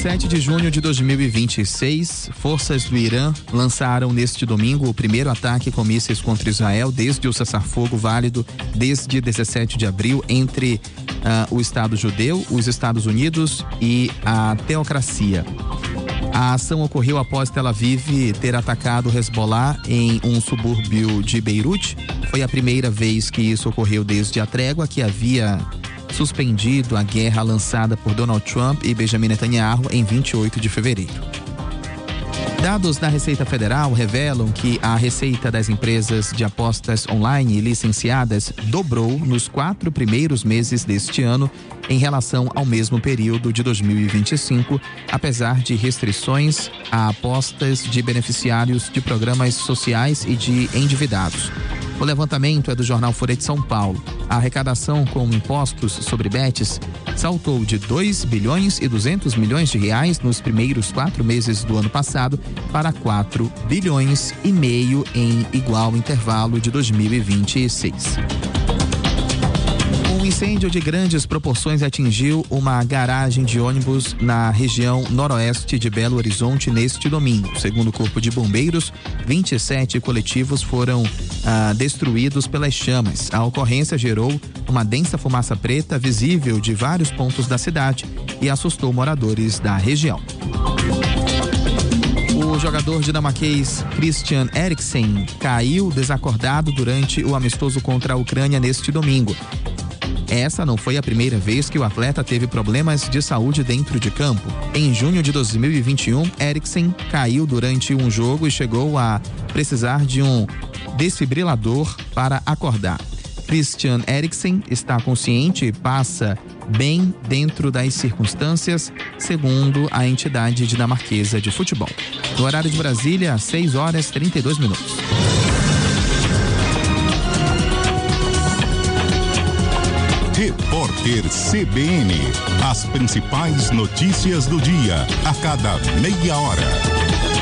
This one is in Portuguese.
17 de junho de 2026, forças do Irã lançaram neste domingo o primeiro ataque com mísseis contra Israel desde o cessar-fogo válido desde 17 de abril entre o Estado judeu, os Estados Unidos e a teocracia. A ação ocorreu após Tel Aviv ter atacado o Hezbollah em um subúrbio de Beirute. Foi a primeira vez que isso ocorreu desde a trégua que havia suspendido a guerra lançada por Donald Trump e Benjamin Netanyahu em 28 de fevereiro. Dados da Receita Federal revelam que a receita das empresas de apostas online licenciadas dobrou nos 4 primeiros meses deste ano em relação ao mesmo período de 2025, apesar de restrições a apostas de beneficiários de programas sociais e de endividados. O levantamento é do jornal Folha de São Paulo. A arrecadação com impostos sobre bets saltou de 2 bilhões e 200 milhões de reais nos primeiros 4 meses do ano passado para 4 bilhões e meio em igual intervalo de 2026. Um incêndio de grandes proporções atingiu uma garagem de ônibus na região noroeste de Belo Horizonte neste domingo. Segundo o Corpo de Bombeiros, 27 coletivos foram destruídos pelas chamas. A ocorrência gerou uma densa fumaça preta visível de vários pontos da cidade e assustou moradores da região. O jogador dinamarquês Christian Eriksen caiu desacordado durante o amistoso contra a Ucrânia neste domingo. Essa não foi a primeira vez que o atleta teve problemas de saúde dentro de campo. Em junho de 2021, Eriksen caiu durante um jogo e chegou a precisar de um desfibrilador para acordar. Christian Eriksen está consciente e passa bem dentro das circunstâncias, segundo a entidade dinamarquesa de futebol. No horário de Brasília, 6h32. Repórter CBN. As principais notícias do dia, a cada meia hora.